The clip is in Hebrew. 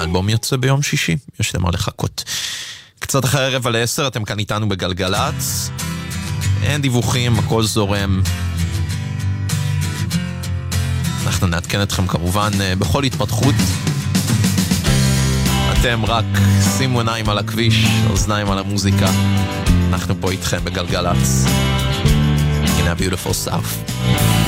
האלבום יוצא ביום שישי, יש למה לחכות. קצת אחרי ערב על 10, אתם כאן איתנו בגלגלץ. אין דיווחים, הכל זורם. אנחנו נעדכן אתכם כמובן בכל התפתחות. אתם רק שימו עיניים על הכביש, אוזניים על המוזיקה. אנחנו פה איתכם בגלגלץ. הנה ה-Beautiful South.